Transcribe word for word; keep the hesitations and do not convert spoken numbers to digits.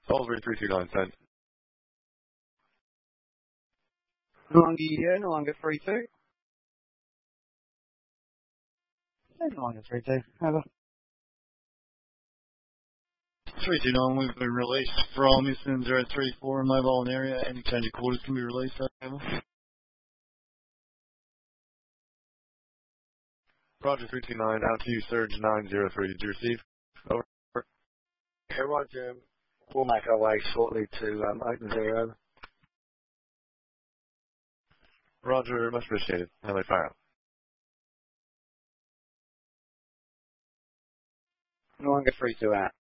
Salisbury three two nine, send. No longer here, no longer three two. No longer three two. Over. three two nine, we've been released from Eastern zero three four mobile in area. Any change of quarters can be released. Over. Roger three two nine, out to you, Surge nine zero three. Did you receive? Over. Okay, Roger. We'll make our way shortly to um, Open Zero. Roger, much appreciated. Hello, fire out. No longer three two out.